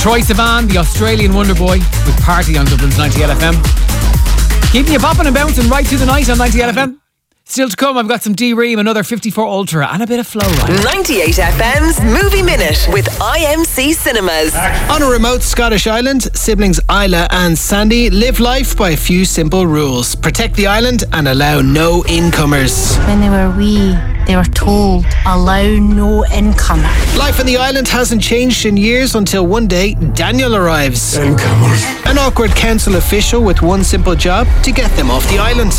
Troye Sivan, the Australian wonder boy, with Party on Dublin's 98 FM. Keeping you popping and bouncing right through the night on 98 FM. Still to come, I've got some D-Ream, another 54 Ultra, and a bit of Flow Ride. 98 FM's Movie Minute with IMC Cinemas. On a remote Scottish island, siblings Isla and Sandy live life by a few simple rules. Protect the island and allow no incomers. When they were wee, they were told, allow no incomer. Life on the island hasn't changed in years until one day Daniel arrives. Incomers. An awkward council official with one simple job: to get them off the island.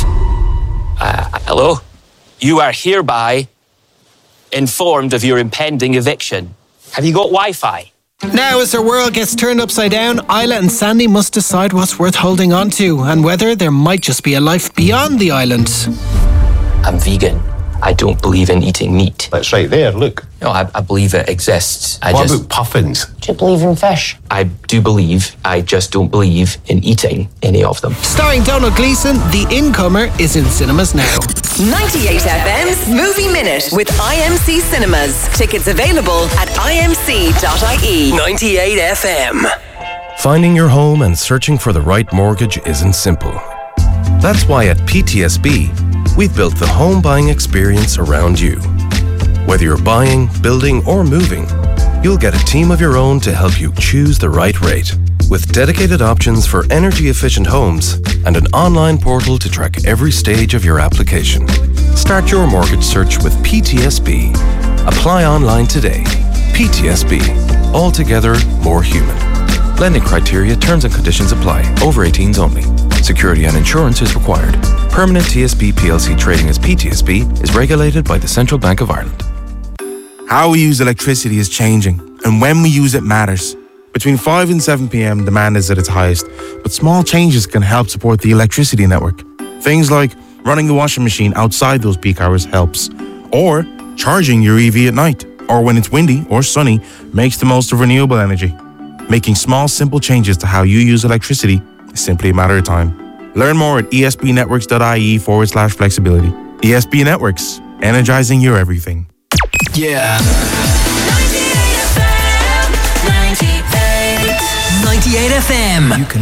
Hello? You are hereby informed of your impending eviction. Have you got Wi-Fi? Now, as their world gets turned upside down, Isla and Sandy must decide what's worth holding on to and whether there might just be a life beyond the island. I'm vegan. I don't believe in eating meat. That's right there, look. No, I believe it exists. What about puffins? Do you believe in fish? I do believe. I just don't believe in eating any of them. Starring Donald Gleeson, The Incomer is in cinemas now. 98 FM's Movie Minute with IMC Cinemas. Tickets available at imc.ie. 98 FM. Finding your home and searching for the right mortgage isn't simple. That's why at PTSB, we've built the home buying experience around you. Whether you're buying, building, or moving, you'll get a team of your own to help you choose the right rate. With dedicated options for energy-efficient homes and an online portal to track every stage of your application. Start your mortgage search with PTSB. Apply online today. PTSB. Altogether more human. Lending criteria, terms and conditions apply. Over 18s only. Security and insurance is required. Permanent TSB PLC trading as PTSB is regulated by the Central Bank of Ireland. How we use electricity is changing, and when we use it matters. Between 5 and 7 p.m, demand is at its highest, but small changes can help support the electricity network. Things like running the washing machine outside those peak hours helps, or charging your EV at night, or when it's windy or sunny, makes the most of renewable energy. Making small, simple changes to how you use electricity is simply a matter of time. Learn more at espnetworks.ie/flexibility. ESB Networks, energizing your everything. Yeah. 98 FM. 98 FM.